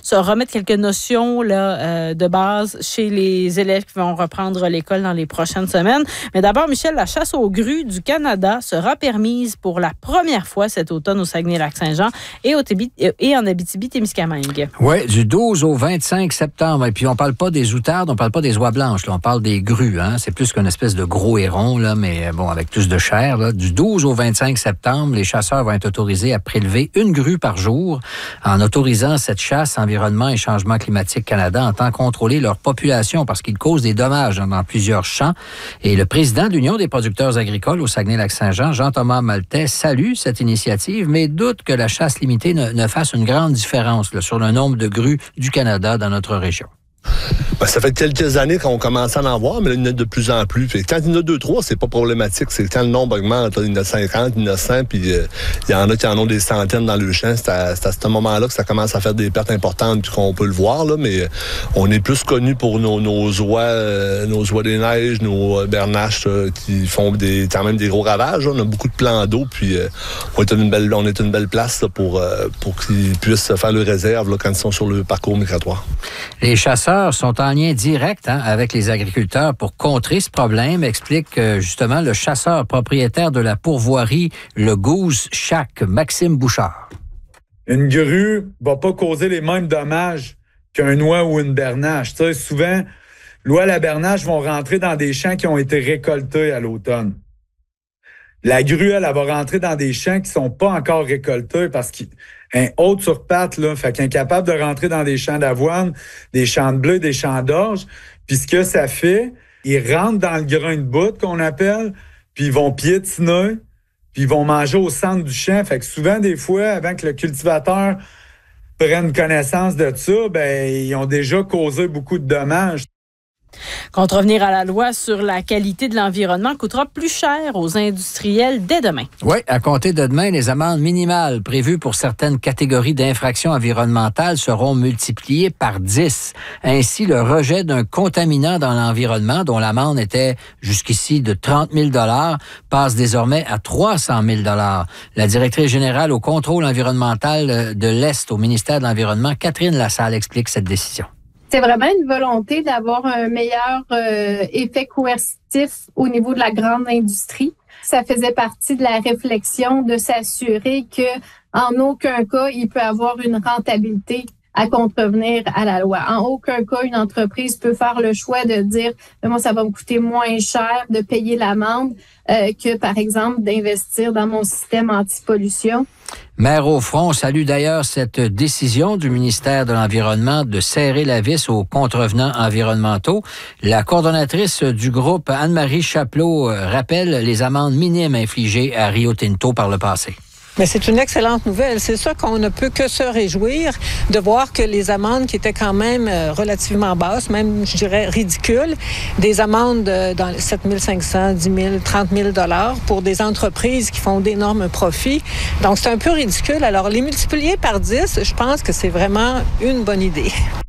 se remettre quelques notions là, de base chez les élèves qui vont reprendre l'école dans les prochaines semaines. Mais d'abord, Michel, la chasse aux grues du Canada sera permise pour la première fois cet automne au Saguenay-Lac-Saint-Jean et en Abitibi-Témiscamingue. Oui, du 12 au 25 septembre. Et puis, on parle pas des outardes, on parle pas des oies blanches. Là. On parle des grues. Hein? C'est plus qu'une espèce de gros héron, là, mais bon, avec plus de chair. Là. Du 12 au 25 septembre, les chasseurs vont être autorisés à prélever une grue par jour. En autorisant cette chasse, Environnement et Changement climatique Canada entend contrôler leur population parce qu'ils causent des dommages dans plusieurs champs. Et le président de l'Union des producteurs agricoles au Saguenay-Lac-Saint-Jean, Jean-Thomas Maltais, salue cette initiative, mais doute que la chasse limitée ne fasse une grande différence là, sur le nombre de grues du Canada dans notre région. Ben, ça fait quelques années qu'on commence à en voir, mais là, il y en a de plus en plus. Puis, quand il y en a 2-3, c'est pas problématique. C'est quand le nombre augmente, là, il y en a 50, il y en a 100, puis il y en a qui en ont des centaines dans le champ. C'est à ce moment-là que ça commence à faire des pertes importantes, puis qu'on peut le voir, là, mais on est plus connus pour nos oies des neiges, nos bernaches qui font quand même des gros ravages. Là. On a beaucoup de plans d'eau, puis on est une belle place là, pour qu'ils puissent faire le réserve là, quand ils sont sur le parcours migratoire. Les chasseurs sont en lien direct avec les agriculteurs pour contrer ce problème, explique justement le chasseur propriétaire de la pourvoirie Le Goose Shack, Maxime Bouchard. Une grue va pas causer les mêmes dommages qu'un oie ou une bernache. Tu sais, souvent, l'oie et la bernache vont rentrer dans des champs qui ont été récoltés à l'automne. La grue, elle va rentrer dans des champs qui sont pas encore récoltés parce qu'un haute sur pattes, là, fait qu'elle est capable de rentrer dans des champs d'avoine, des champs de blé, des champs d'orge. Puis ce que ça fait, ils rentrent dans le grain de boute qu'on appelle, puis ils vont piétiner, puis ils vont manger au centre du champ. Fait que souvent, des fois, avant que le cultivateur prenne connaissance de ça, ben ils ont déjà causé beaucoup de dommages. Contrevenir à la loi sur la qualité de l'environnement coûtera plus cher aux industriels dès demain. Oui, à compter de demain, les amendes minimales prévues pour certaines catégories d'infractions environnementales seront multipliées par 10. Ainsi, le rejet d'un contaminant dans l'environnement, dont l'amende était jusqu'ici de 30 000 $, passe désormais à 300 000 $. La directrice générale au contrôle environnemental de l'Est au ministère de l'Environnement, Catherine Lassalle, explique cette décision. C'est vraiment une volonté d'avoir un meilleur effet coercitif au niveau de la grande industrie. Ça faisait partie de la réflexion de s'assurer que, en aucun cas, il peut avoir une rentabilité à contrevenir à la loi. En aucun cas, une entreprise peut faire le choix de dire « moi, ça va me coûter moins cher de payer l'amende que, par exemple, d'investir dans mon système anti-pollution ». Maire au front salue d'ailleurs cette décision du ministère de l'Environnement de serrer la vis aux contrevenants environnementaux. La coordonnatrice du groupe, Anne-Marie Chapelot, rappelle les amendes minimes infligées à Rio Tinto par le passé. Mais c'est une excellente nouvelle. C'est ça qu'on ne peut que se réjouir de voir que les amendes qui étaient quand même relativement basses, même, je dirais, ridicules, des amendes dans 7 500, 10 000, 30 000 $ pour des entreprises qui font d'énormes profits. Donc, c'est un peu ridicule. Alors, les multiplier par 10, je pense que c'est vraiment une bonne idée.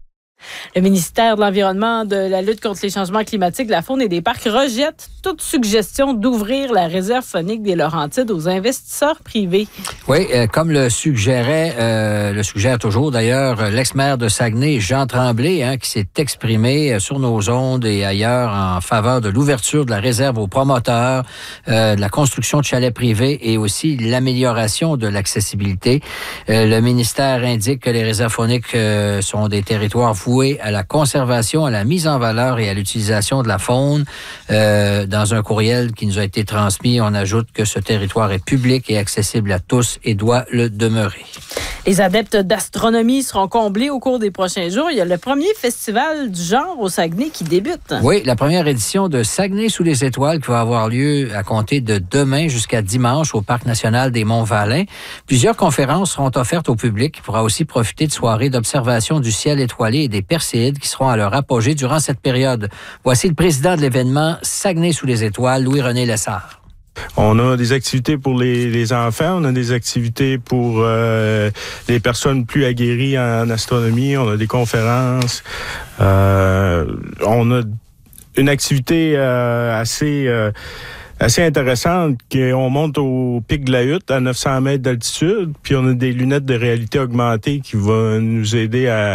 Le ministère de l'Environnement, de la lutte contre les changements climatiques, de la faune et des parcs rejette toute suggestion d'ouvrir la réserve faunique des Laurentides aux investisseurs privés. Oui, comme le suggère toujours d'ailleurs l'ex-maire de Saguenay, Jean Tremblay, qui s'est exprimé sur nos ondes et ailleurs en faveur de l'ouverture de la réserve aux promoteurs, de la construction de chalets privés et aussi l'amélioration de l'accessibilité. Le ministère indique que les réserves fauniques sont des territoires voués à la conservation, à la mise en valeur et à l'utilisation de la faune. Dans un courriel qui nous a été transmis, on ajoute que ce territoire est public et accessible à tous et doit le demeurer. Les adeptes d'astronomie seront comblés au cours des prochains jours. Il y a le premier festival du genre au Saguenay qui débute. Oui, la première édition de Saguenay sous les étoiles qui va avoir lieu à compter de demain jusqu'à dimanche au Parc national des Monts-Valin. Plusieurs conférences seront offertes au public qui pourra aussi profiter de soirées d'observation du ciel étoilé et des Perséides qui seront à leur apogée durant cette période. Voici le président de l'événement Saguenay sous les étoiles, Louis-René Lessard. On a des activités pour les enfants, on a des activités pour les personnes plus aguerries en astronomie, on a des conférences, on a une activité assez intéressante qu'on monte au pic de la Hutte à 900 mètres d'altitude, puis on a des lunettes de réalité augmentée qui vont nous aider à